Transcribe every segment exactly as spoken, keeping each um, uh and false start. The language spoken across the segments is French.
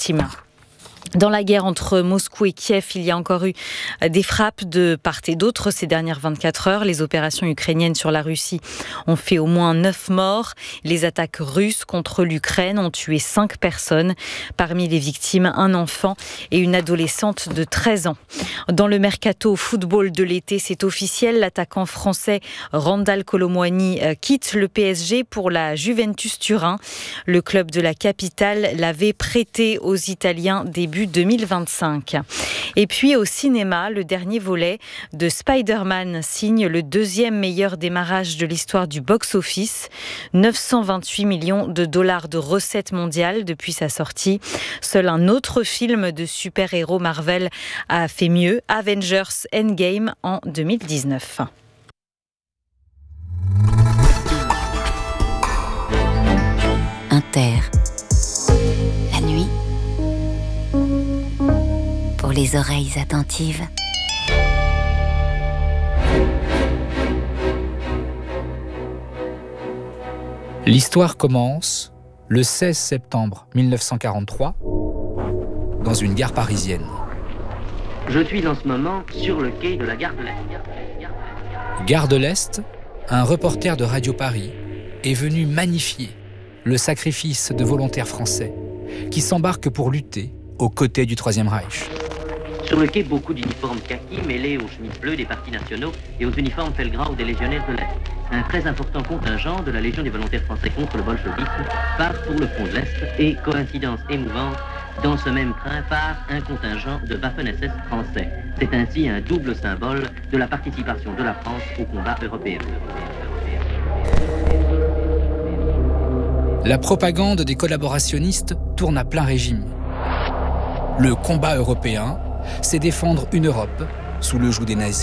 victimes. Dans la guerre entre Moscou et Kiev, il y a encore eu des frappes de part et d'autre ces dernières vingt-quatre heures. Les opérations ukrainiennes sur la Russie ont fait au moins neuf morts. Les attaques russes contre l'Ukraine ont tué cinq personnes. Parmi les victimes, un enfant et une adolescente de treize ans. Dans le mercato football de l'été, c'est officiel. L'attaquant français Randal Kolo Muani quitte le P S G pour la Juventus Turin. Le club de la capitale l'avait prêté aux Italiens début deux mille vingt-cinq. Et puis au cinéma, le dernier volet de Spider-Man signe le deuxième meilleur démarrage de l'histoire du box-office. neuf cent vingt-huit millions de dollars de recettes mondiales depuis sa sortie. Seul un autre film de super-héros Marvel a fait mieux, Avengers Endgame en deux mille dix-neuf. Inter. La nuit. Pour les oreilles attentives. L'histoire commence le seize septembre mille neuf cent quarante-trois dans une gare parisienne. Je suis en ce moment sur le quai de la gare de l'Est. Gare de l'Est, un reporter de Radio Paris est venu magnifier le sacrifice de volontaires français qui s'embarquent pour lutter aux côtés du Troisième Reich. Sur le quai, beaucoup d'uniformes kaki mêlés aux chemises bleues des partis nationaux et aux uniformes Felgrau des légionnaires de l'Est. Un très important contingent de la Légion des volontaires français contre le bolchevisme part pour le front de l'Est et, coïncidence émouvante, dans ce même train part un contingent de Waffen-S S français. C'est ainsi un double symbole de la participation de la France au combat européen. La propagande des collaborationnistes tourne à plein régime. Le combat européen, c'est défendre une Europe sous le joug des nazis.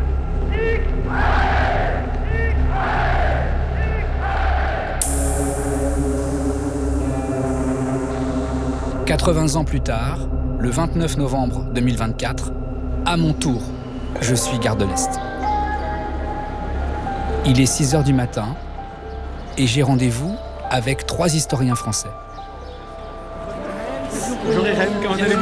quatre-vingts ans plus tard, le vingt-neuf novembre deux mille vingt-quatre, à mon tour, je suis gare de l'Est. Il est six heures du matin et j'ai rendez-vous avec trois historiens français. Bonjour Irène, comment allez-vous ?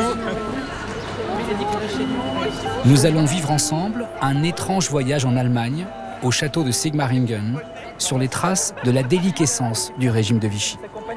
Nous allons vivre ensemble un étrange voyage en Allemagne, au château de Sigmaringen, sur les traces de la déliquescence du régime de Vichy.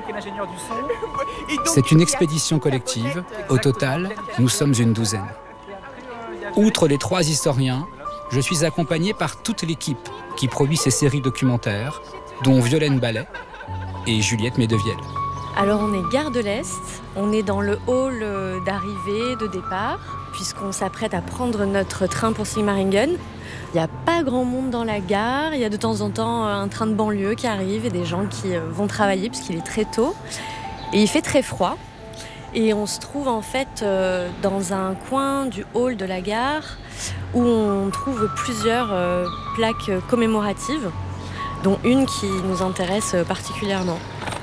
C'est une expédition collective. Au total, nous sommes une douzaine. Outre les trois historiens, je suis accompagné par toute l'équipe qui produit ces séries documentaires, dont Violaine Ballet et Juliette Medevielle. Alors on est gare de l'Est, on est dans le hall d'arrivée, de départ, puisqu'on s'apprête à prendre notre train pour Sigmaringen. Il n'y a pas grand monde dans la gare, il y a de temps en temps un train de banlieue qui arrive et des gens qui vont travailler puisqu'il est très tôt. Et il fait très froid. Et on se trouve en fait dans un coin du hall de la gare où on trouve plusieurs plaques commémoratives, dont une qui nous intéresse particulièrement.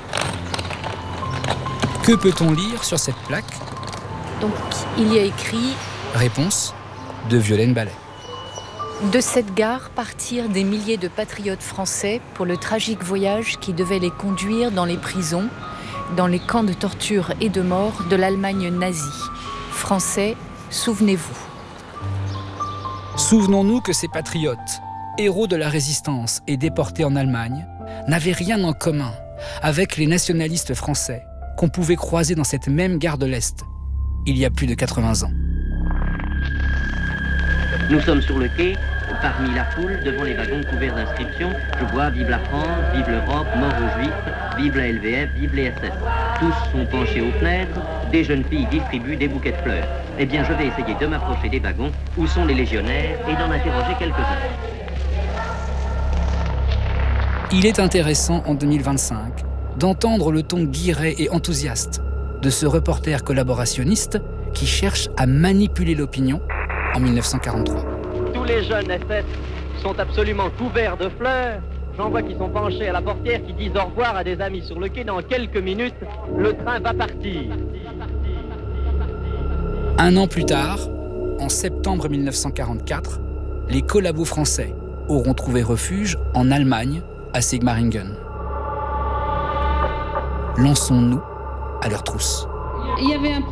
Que peut-on lire sur cette plaque ? Donc, il y a écrit... Réponse de Violaine Ballet. De cette gare partirent des milliers de patriotes français pour le tragique voyage qui devait les conduire dans les prisons, dans les camps de torture et de mort de l'Allemagne nazie. Français, souvenez-vous. Souvenons-nous que ces patriotes, héros de la résistance et déportés en Allemagne, n'avaient rien en commun avec les nationalistes français qu'on pouvait croiser dans cette même gare de l'Est, il y a plus de quatre-vingts ans. Nous sommes sur le quai, parmi la foule, devant les wagons couverts d'inscriptions. Je vois « Vive la France »,« Vive l'Europe »,« Mort aux Juifs »,« Vive la L V F »,« Vive les S S ». Tous sont penchés aux fenêtres, des jeunes filles distribuent des bouquets de fleurs. Eh bien, je vais essayer de m'approcher des wagons où sont les légionnaires et d'en interroger quelques-uns. Il est intéressant, en deux mille vingt-cinq, d'entendre le ton guiré et enthousiaste de ce reporter collaborationniste qui cherche à manipuler l'opinion en mille neuf cent quarante-trois. Tous les jeunes S S sont absolument couverts de fleurs. J'en vois qui sont penchés à la portière, qui disent au revoir à des amis sur le quai. Dans quelques minutes, le train va partir. Un an plus tard, en septembre mille neuf cent quarante-quatre, les collabos français auront trouvé refuge en Allemagne, à Sigmaringen. Lançons-nous à leur trousse. Il y avait un